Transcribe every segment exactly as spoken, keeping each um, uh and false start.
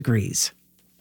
degrees.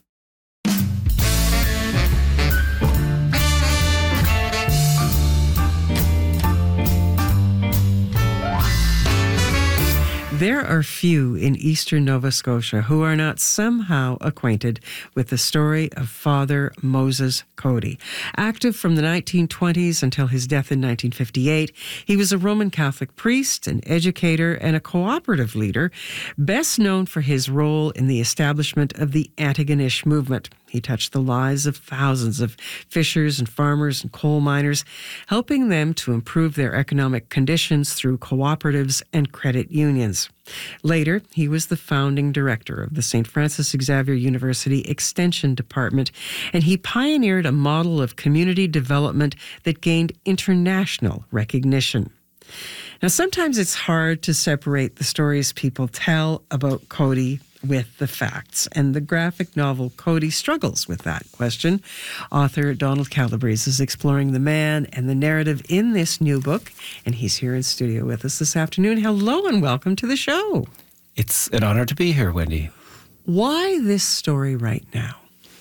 There are few in eastern Nova Scotia who are not somehow acquainted with the story of Father Moses Coady. Active from the nineteen twenties until his death in nineteen fifty-eight, he was a Roman Catholic priest, an educator, and a cooperative leader, best known for his role in the establishment of the Antigonish movement. He touched the lives of thousands of fishers and farmers and coal miners, helping them to improve their economic conditions through cooperatives and credit unions. Later, he was the founding director of the Saint Francis Xavier University Extension Department, and he pioneered a model of community development that gained international recognition. Now, sometimes it's hard to separate the stories people tell about Coady with the facts, and the graphic novel Coady struggles with that question. Author Donald Calabrese is exploring the man and the narrative in this new book, and he's here in studio with us this afternoon. Hello and welcome to the show. It's an honor to be here, Wendy. Why this story right now?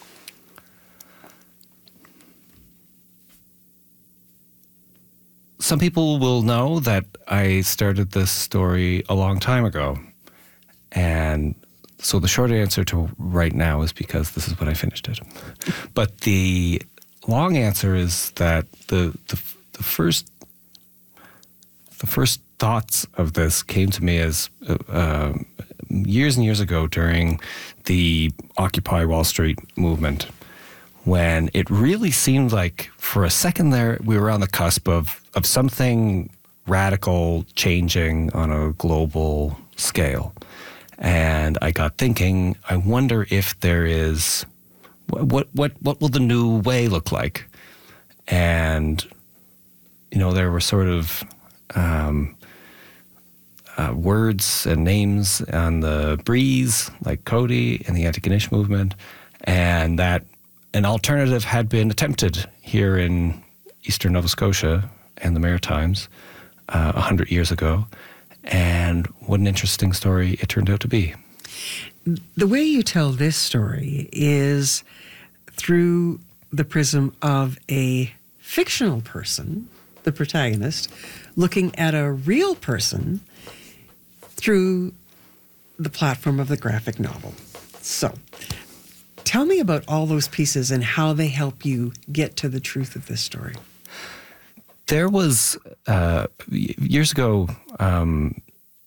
Some people will know that I started this story a long time ago, and so the short answer to right now is because this is when I finished it. But the long answer is that the the, the first the first thoughts of this came to me as uh, uh, years and years ago during the Occupy Wall Street movement, when it really seemed like for a second there we were on the cusp of of something radical changing on a global scale. And I got thinking, I wonder if there is, what what what will the new way look like? And, you know, there were sort of um, uh, words and names on the breeze, like Coady and the Antigonish movement, and that an alternative had been attempted here in eastern Nova Scotia and the Maritimes uh, one hundred years ago. And what an interesting story it turned out to be. The way you tell this story is through the prism of a fictional person, the protagonist, looking at a real person through the platform of the graphic novel. So, tell me about all those pieces and how they help you get to the truth of this story. There was, uh, years ago, um,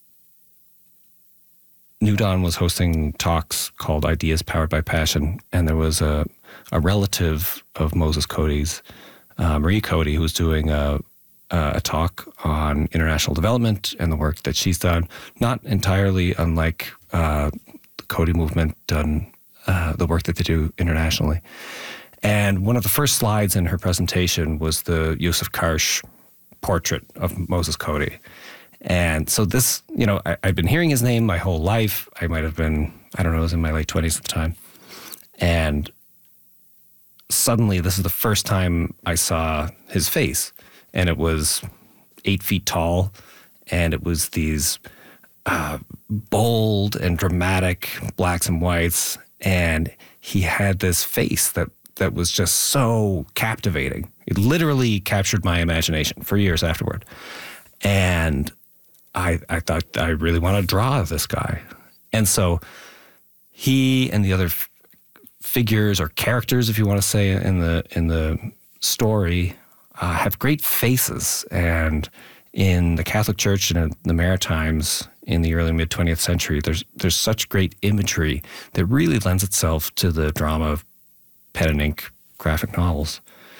New Dawn was hosting talks called Ideas Powered by Passion, and there was a, a relative of Moses Coady's, uh, Marie Coady, who was doing a, a talk on international development and the work that she's done, not entirely unlike uh, the Coady movement done, uh, the work that they do internationally. And one of the first slides in her presentation was the Yusuf Karsh portrait of Moses Coady. And so this, you know, I, I'd been hearing his name my whole life. I might have been, I don't know, I was in my late twenties at the time. And suddenly this is the first time I saw his face. And it was eight feet tall. And it was these uh, bold and dramatic blacks and whites. And he had this face that that was just so captivating. It literally captured my imagination for years afterward. And I, I thought I really want to draw this guy. And so he and the other f- figures or characters, if you want to say, in the in the story uh, have great faces. And in the Catholic Church and in the Maritimes in the early mid-twentieth century, there's there's such great imagery that really lends itself to the drama of pen and ink graphic novels.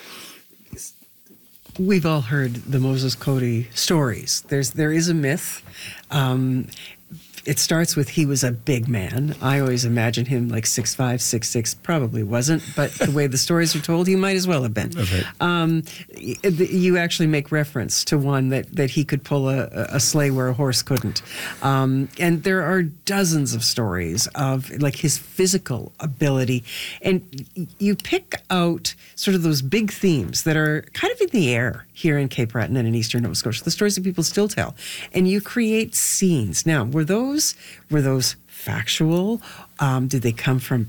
We've all heard the Moses Coady stories. There's there is a myth. Um, it starts with he was a big man. I always imagine him like six five, six six. Probably wasn't, but the way the stories are told, he might as well have been. That's right. Um, you actually make reference to one that, that he could pull a, a sleigh where a horse couldn't. Um, and there are dozens of stories of like his physical ability. And you pick out sort of those big themes that are kind of in the air here in Cape Breton and in eastern Nova Scotia, the stories that people still tell. And you create scenes. Now, were those were those factual? Um, did they come from